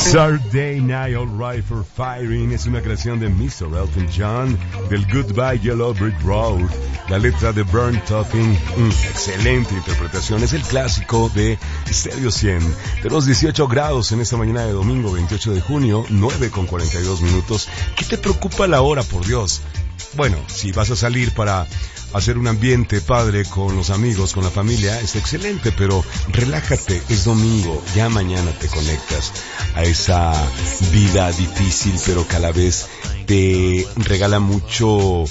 Saturday Night Alright for Firing es una creación de Mr. Elton John del Goodbye Yellow Brick Road. La letra de Burn Topping, excelente interpretación. Es el clásico de Stereo 100. Tenemos 18 grados en esta mañana de domingo 28 de junio, 9:42. ¿Qué te preocupa la hora, por Dios? Bueno, si vas a salir para hacer un ambiente padre con los amigos, con la familia, es excelente, pero relájate, es domingo, ya mañana te conectas a esa vida difícil, pero que a la vez te regala mucho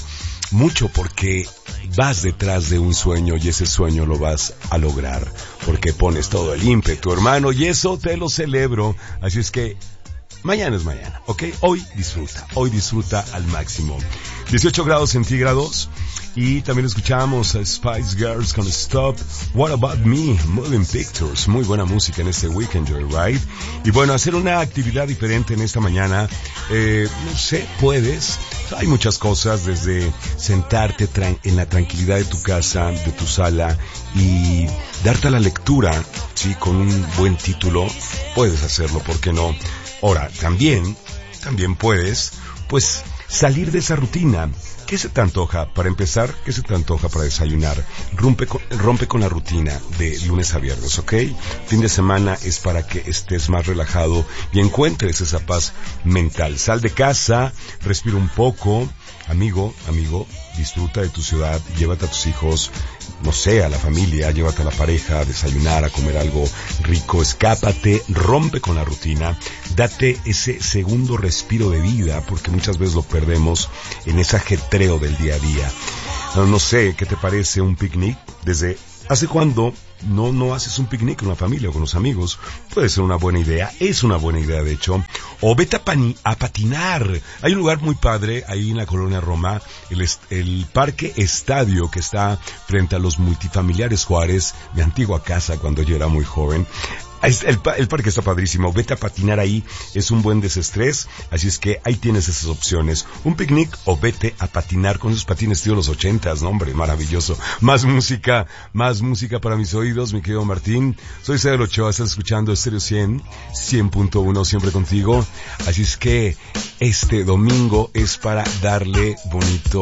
porque vas detrás de un sueño y ese sueño lo vas a lograr, porque pones todo el ímpetu, hermano, y eso te lo celebro, así es que mañana es mañana, ¿ok? Hoy disfruta al máximo. 18 grados centígrados. Y también escuchamos a Spice Girls con Stop, What About Me, Moving Pictures, muy buena música en este Weekend Joyride. Y bueno, hacer una actividad diferente en esta mañana, no sé, puedes, hay muchas cosas, desde sentarte en la tranquilidad de tu casa, de tu sala, y darte a la lectura, sí, con un buen título, puedes hacerlo, ¿por qué no? Ahora, también puedes, pues, salir de esa rutina. ¿Qué se te antoja para empezar? ¿Qué se te antoja para desayunar? Rompe con la rutina de lunes a viernes, ¿ok? Fin de semana es para que estés más relajado y encuentres esa paz mental. Sal de casa, respira un poco. Amigo, disfruta de tu ciudad, llévate a tus hijos, no sé, a la familia, llévate a la pareja a desayunar, a comer algo rico, escápate, rompe con la rutina, date ese segundo respiro de vida, porque muchas veces lo perdemos en ese ajetreo del día a día. No sé, ¿qué te parece un picnic? ¿Desde hace cuándo no haces un picnic con la familia o con los amigos? Puede ser una buena idea, es una buena idea de hecho. O vete a patinar. Hay un lugar muy padre ahí en la colonia Roma, el Parque Estadio, que está frente a los multifamiliares Juárez, mi antigua casa cuando yo era muy joven. El parque está padrísimo, vete a patinar ahí, es un buen desestrés, así es que ahí tienes esas opciones, un picnic o vete a patinar con esos patines tío los 80s, no hombre, maravilloso. Más música para mis oídos, mi querido Martín. Soy Cedel Ochoa, estás escuchando Stereo 100.1, siempre contigo, así es que este domingo es para darle bonito